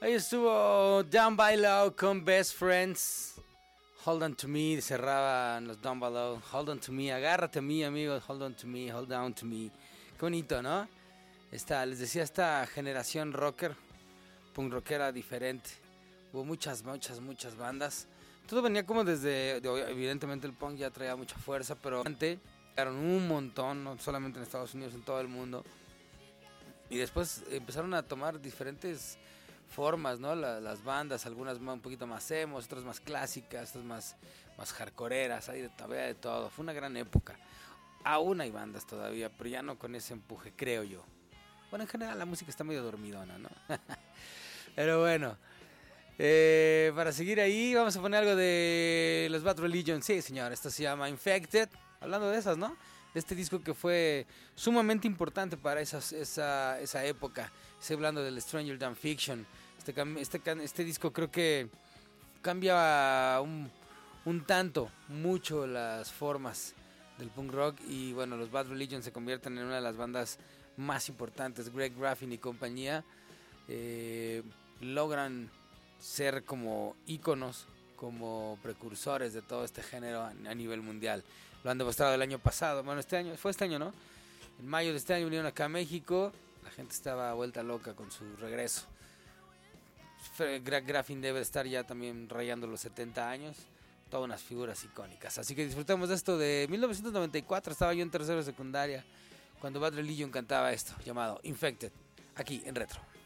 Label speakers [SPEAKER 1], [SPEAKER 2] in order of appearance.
[SPEAKER 1] Ahí estuvo Down by Low con Best Friends. Hold on to me, cerraban los Down by Low. Hold on to me, agárrate a mí, amigos. Hold on to me, hold down to me. Qué bonito, ¿no? Les decía, esta generación rocker, punk rockera diferente. Hubo muchas bandas. Todo venía como desde, evidentemente el punk ya traía mucha fuerza, pero antes llegaron un montón, no solamente en Estados Unidos, en todo el mundo. Y después empezaron a tomar diferentes formas, ¿no? Las bandas, algunas un poquito más emos, otras más clásicas, otras más hardcoreeras, hay todavía de todo. Fue una gran época. Aún hay bandas todavía, pero ya no con ese empuje, creo yo. Bueno, en general la música está medio dormidona, ¿no? Pero bueno, para seguir ahí vamos a poner algo de los Bad Religion. Sí, señor, esto se llama Infected. Hablando de esas, ¿no? De este disco que fue sumamente importante para esa época. Estoy hablando del Stranger Than Fiction. Este disco creo que cambia un tanto, mucho las formas del punk rock. Y bueno, los Bad Religion se convierten en una de las bandas más importantes. Greg Graffin y compañía logran ser como íconos, como precursores de todo este género a nivel mundial. Lo han demostrado el año pasado, bueno, este año, ¿no? En mayo de este año vinieron acá a México, la gente estaba vuelta loca con su regreso. Greg Graffin debe estar ya también rayando los 70 años, todas unas figuras icónicas. Así que disfrutemos de esto de 1994, estaba yo en tercero de secundaria, cuando Bad Religion cantaba esto, llamado Infected, aquí en Retro.